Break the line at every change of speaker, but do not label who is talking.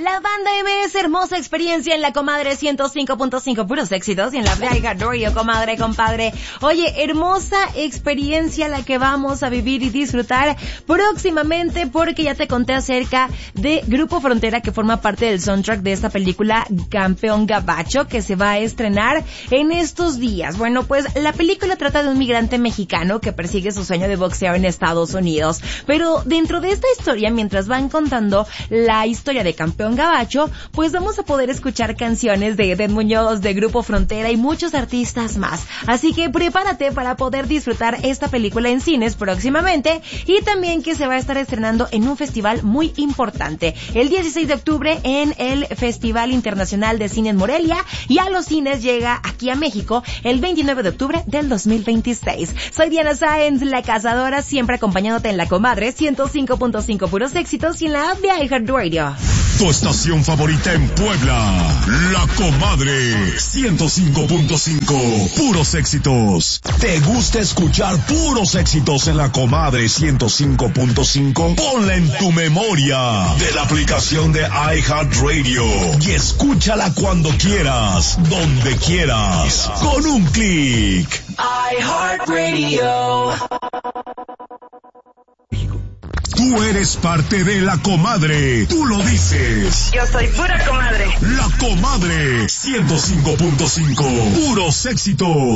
La banda MS, hermosa experiencia en la Comadre 105.5, puros éxitos, y en la Radio, comadre, compadre. Oye, hermosa experiencia la que vamos a vivir y disfrutar próximamente, porque ya te conté acerca de Grupo Frontera, que forma parte del soundtrack de esta película Campeón Gabacho, que se va a estrenar en estos días. Bueno, pues la película trata de un migrante mexicano que persigue su sueño de boxeo en Estados Unidos. Pero dentro de esta historia, mientras van contando la historia de Campeón Gabacho, pues vamos a poder escuchar canciones de Eden Muñoz, de Grupo Frontera y muchos artistas más. Así que prepárate para poder disfrutar esta película en cines próximamente, y también que se va a estar estrenando en un festival muy importante. El 16 de octubre en el Festival Internacional de Cine en Morelia, y a los cines llega aquí a México el 29 de octubre del 2026. Soy Diana Sáenz, la cazadora, siempre acompañándote en la Comadre 105.5, puros éxitos, y en la app de iHeartRadio.
Tu estación favorita en Puebla, La Comadre 105.5, puros éxitos. ¿Te gusta escuchar puros éxitos en La Comadre 105.5? Ponla en tu memoria de la aplicación de iHeartRadio y escúchala cuando quieras, donde quieras, con un clic.
iHeartRadio.
Tú eres parte de La Comadre. Tú lo dices.
Yo soy pura comadre.
La Comadre 105.5. Puros éxitos.